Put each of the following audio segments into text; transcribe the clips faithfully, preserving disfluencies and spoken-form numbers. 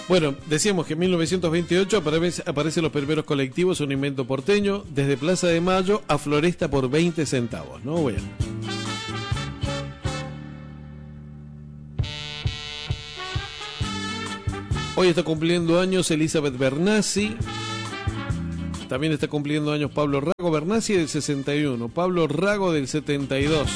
Bueno, decíamos que en mil novecientos veintiocho aparece, aparecen los primeros colectivos, un invento porteño, desde Plaza de Mayo a Floresta por veinte centavos, ¿no? Bueno. Hoy está cumpliendo años Elizabeth Bernassi. También está cumpliendo años Pablo Rago. Bernassi del sesenta y uno, Pablo Rago del setenta y dos.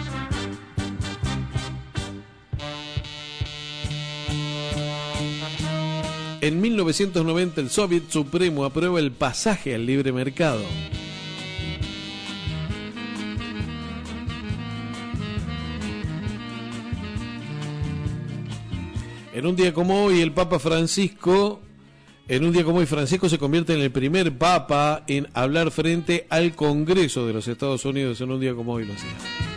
En mil novecientos noventa el Soviet Supremo aprueba el pasaje al libre mercado. En un día como hoy el Papa Francisco, en un día como hoy Francisco se convierte en el primer Papa en hablar frente al Congreso de los Estados Unidos. En un día como hoy lo hacía.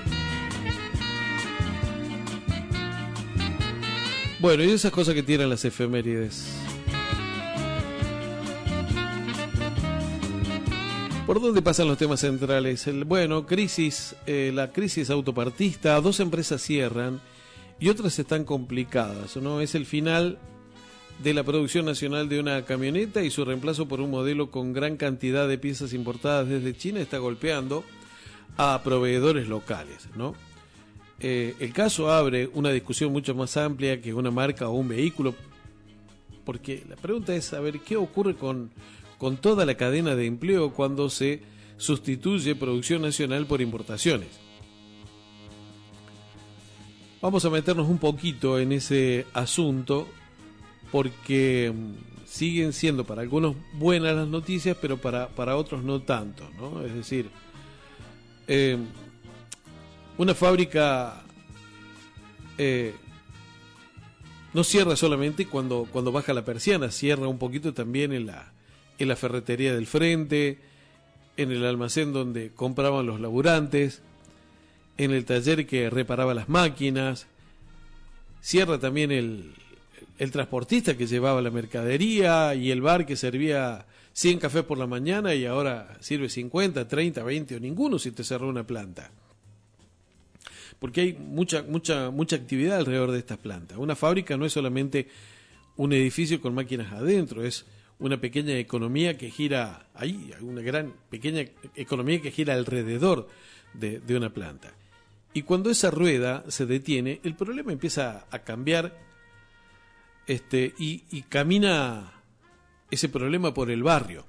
Bueno, y esas cosas que tiran las efemérides. ¿Por dónde pasan los temas centrales? El, bueno, crisis, eh, la crisis autopartista, dos empresas cierran y otras están complicadas, ¿no? Es el final de la producción nacional de una camioneta y su reemplazo por un modelo con gran cantidad de piezas importadas desde China está golpeando a proveedores locales, ¿no? Eh, el caso abre una discusión mucho más amplia que una marca o un vehículo, porque la pregunta es saber qué ocurre con, con toda la cadena de empleo cuando se sustituye producción nacional por importaciones. Vamos a meternos un poquito en ese asunto porque siguen siendo para algunos buenas las noticias, pero para, para otros no tanto, ¿no? Es decir, eh, una fábrica eh, no cierra solamente cuando, cuando baja la persiana, cierra un poquito también en la, en la ferretería del frente, en el almacén donde compraban los laburantes, en el taller que reparaba las máquinas, cierra también el, el transportista que llevaba la mercadería y el bar que servía cien cafés por la mañana y ahora sirve cincuenta, treinta, veinte o ninguno si te cerró una planta. Porque hay mucha, mucha, mucha actividad alrededor de estas plantas. Una fábrica no es solamente un edificio con máquinas adentro, es una pequeña economía que gira ahí, una gran pequeña economía que gira alrededor de, de una planta. Y cuando esa rueda se detiene, el problema empieza a cambiar este, y, y camina ese problema por el barrio.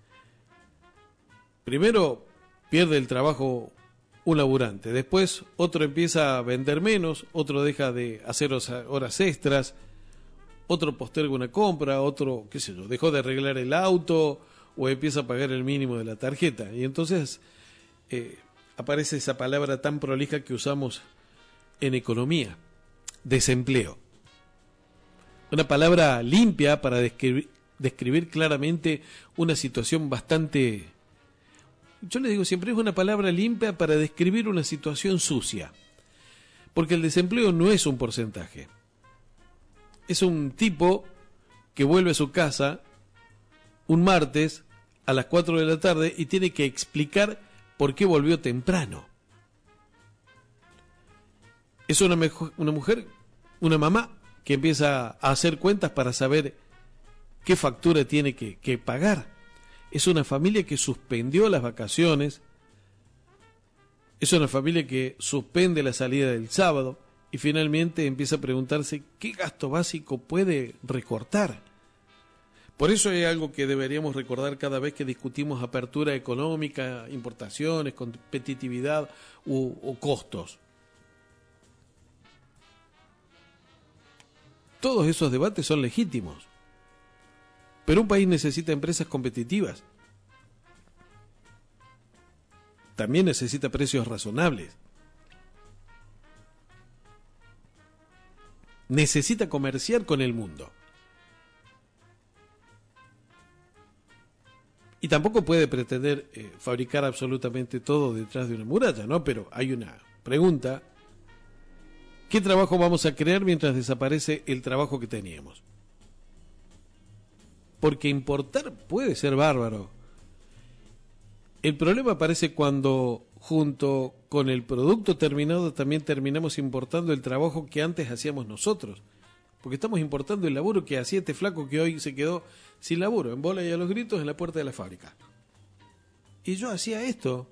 Primero pierde el trabajo un laburante, después otro empieza a vender menos, otro deja de hacer horas extras, otro posterga una compra, otro, qué sé yo, dejó de arreglar el auto o empieza a pagar el mínimo de la tarjeta. Y entonces eh, aparece esa palabra tan prolija que usamos en economía, desempleo. Una palabra limpia para describir, describir claramente una situación bastante... Yo le digo siempre, es una palabra limpia para describir una situación sucia. Porque el desempleo no es un porcentaje. Es un tipo que vuelve a su casa un martes a las cuatro de la tarde y tiene que explicar por qué volvió temprano. Es una, mejo- una mujer, una mamá que empieza a hacer cuentas para saber qué factura tiene que, que pagar. Es una familia que suspendió las vacaciones. Es una familia que suspende la salida del sábado y finalmente empieza a preguntarse qué gasto básico puede recortar. Por eso es algo que deberíamos recordar cada vez que discutimos apertura económica, importaciones, competitividad u, o costos. Todos esos debates son legítimos. Pero un país necesita empresas competitivas. También necesita precios razonables. Necesita comerciar con el mundo. Y tampoco puede pretender eh, fabricar absolutamente todo detrás de una muralla, ¿no? Pero hay una pregunta. ¿Qué trabajo vamos a crear mientras desaparece el trabajo que teníamos? Porque importar puede ser bárbaro. El problema aparece cuando, junto con el producto terminado, también terminamos importando el trabajo que antes hacíamos nosotros. porque estamos importando el laburo que hacía este flaco que hoy se quedó sin laburo, en bola y a los gritos en la puerta de la fábrica. Y yo hacía esto.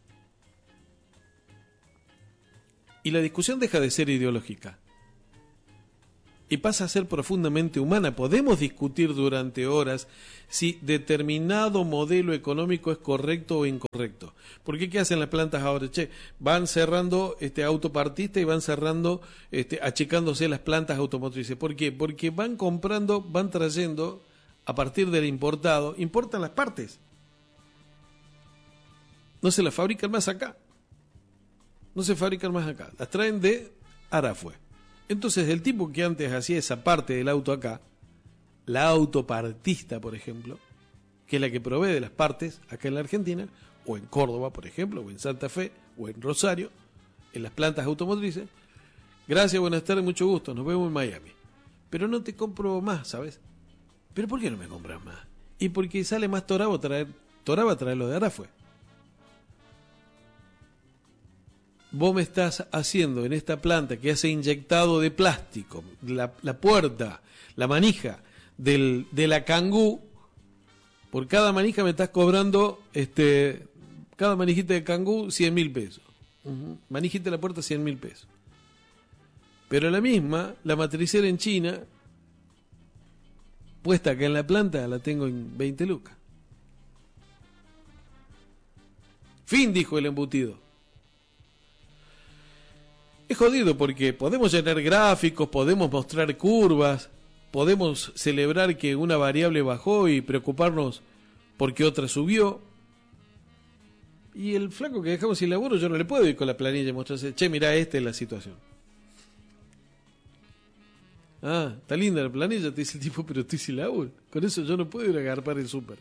Y la discusión deja de ser ideológica y pasa a ser profundamente humana. Podemos discutir durante horas si determinado modelo económico es correcto o incorrecto. ¿Por qué qué hacen las plantas ahora? Che, van cerrando este autopartista y van cerrando, este, achicándose las plantas automotrices. ¿Por qué? Porque van comprando, van trayendo a partir del importado, importan las partes. No se las fabrican más acá. No se fabrican más acá. Las traen de Arafue. Entonces, el tipo que antes hacía esa parte del auto acá, la autopartista, por ejemplo, que es la que provee de las partes acá en la Argentina, o en Córdoba, por ejemplo, o en Santa Fe, o en Rosario, en las plantas automotrices, gracias, buenas tardes, mucho gusto, nos vemos en Miami. Pero no te compro más, ¿sabes? ¿Pero por qué no me compras más? Y porque sale más toraba traer, toraba traerlo de Arafue. Vos me estás haciendo en esta planta que hace inyectado de plástico, la, la puerta, la manija del, de la Kangoo, por cada manija me estás cobrando, este, cada manijita de Kangoo, cien mil pesos. Uh-huh. Manijita de la puerta, cien mil pesos. Pero la misma, la matricera en China, puesta acá en la planta, la tengo en veinte lucas. Fin, dijo el embutido. Es jodido porque podemos llenar gráficos, podemos mostrar curvas, podemos celebrar que una variable bajó y preocuparnos porque otra subió. Y el flaco que dejamos sin laburo, yo no le puedo ir con la planilla y mostrarse, che, mirá, esta es la situación. Ah, está linda la planilla, te dice el tipo, pero estoy sin laburo. Con eso yo no puedo ir a agarpar el súper.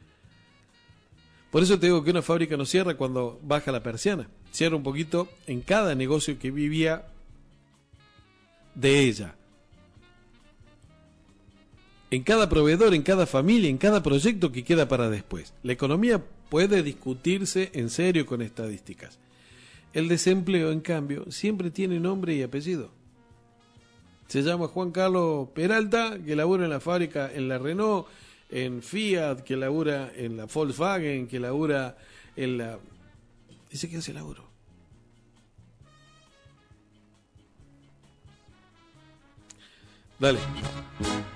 Por eso te digo que una fábrica no cierra cuando baja la persiana. Cierra un poquito en cada negocio que vivía de ella. En cada proveedor, en cada familia, en cada proyecto que queda para después. La economía puede discutirse en serio con estadísticas. El desempleo, en cambio, siempre tiene nombre y apellido. Se llama Juan Carlos Peralta, que labura en la fábrica, en la Renault, en Fiat, que labura en la Volkswagen, que labura en la... Dice que hace laburo. Dale.